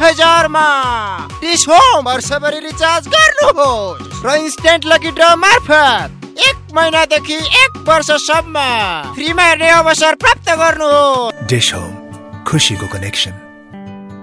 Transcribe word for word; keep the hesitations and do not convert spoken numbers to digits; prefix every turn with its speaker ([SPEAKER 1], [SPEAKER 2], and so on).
[SPEAKER 1] हजारमा dish home वर्षभरि recharge गर्नुहोस् र इन्स्टेन्ट लकी ड्र मार्फत एक महिनादेखि एक वर्षसम्म फ्रीमा हेर्ने अवसर प्राप्त गर्नुहोस्।
[SPEAKER 2] डिश होम, खुसीको कनेक्सन।